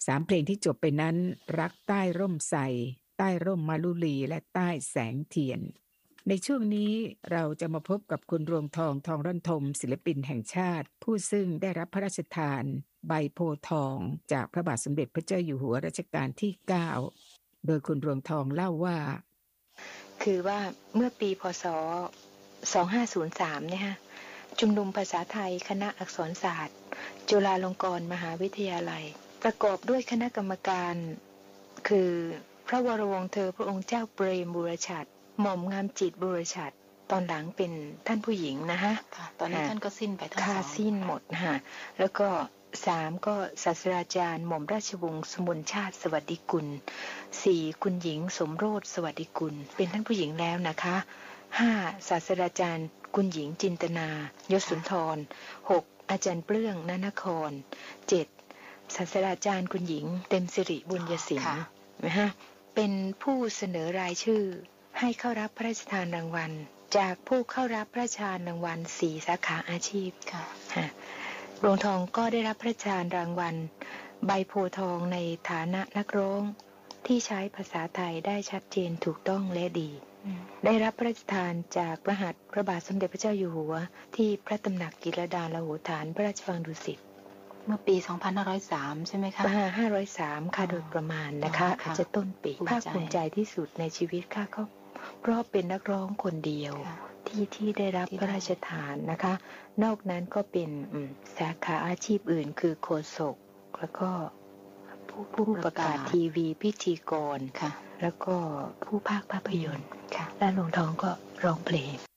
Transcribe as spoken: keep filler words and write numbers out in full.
สามเพลงที่จบไปนั้นรักใต้ร่มไทรใต้ร่มมาลุลีและใต้แสงเทียนในช่วงนี้เราจะมาพบกับคุณรวงทองทองร่อนทมศิลปินแห่งชาติผู้ซึ่งได้รับพระราชทานใบโพธิ์ทองจากพระบาทสมเด็จพระเจ้าอยู่หัวรัชกาลที่เก้าโดยคุณรวงทองเล่าว่าคือว่าเมื่อปีพ.ศ. สองพันห้าร้อยสามเนี่ยฮะชุมนุมภาษาไทยคณะอักษรศาสตร์จุฬาลงกรณ์มหาวิทยาลัยประกอบด้วยคณะกรรมการคือพระวรวงศ์เธอพระองค์เจ้าเปรมบุรชัดหม่อมงามจิตบุรชัดตอนหลังเป็นท่านผู้หญิงนะฮะตอนนี้ท่านก็สิ้นไปทั้งสองค่ะสิ้นหมดนะฮะแล้วก็สามก็ศาสตราจารย์หม่อมราชวงศ์สมุนชาติสวัสดิกุลสี่คุณหญิงสมโรสสวัสดิกุลเป็นท่านผู้หญิงแล้วนะคะห้าศาสตราจารย์คุณหญิงจินตนายศสุนทรหกอาจารย์เปลื้องนนครเจ็ดศาสตราจารย์คุณหญิงเต็มสิริบุญยศิลป์นะฮะเป็นผู้เสนอรายชื่อให้เข้ารับพระราชทานรางวัลจากผู้เข้ารับพระราชทานรางวัลสี่สาขาอาชีพค่ะรวงทองก็ได้รับพระราชทานรางวัลใบโพธิ์ทองในฐานะนักร้องที่ใช้ภาษาไทยได้ชัดเจนถูกต้องและดีได้รับพระราชทานจากพระหัตถ์พระบาทสมเด็จพระเจ้าอยู่หัวที่พระตำหนักกิรดาลโหฐานพระราชวังดุสิตเมื่อปีสองพันห้าร้อยสามใช่ไหมคะห้าร้อยสามค่ะโดยประมาณนะคะอาจจะต้นปีภาคภูมิใจที่สุดในชีวิตค่ะก็เพราะเป็นนักร้องคนเดียวที่ที่ได้รับพระราชทานนะคะนอกนั้นก็เป็นสาขาอาชีพอื่นคือโฆษกแล้วก็ผู้ผู้ประกาศทีวีพิธีกรแล้วก็ผู้พากย์ภาพยนตร์และหลวงทองก็ร้องเพลง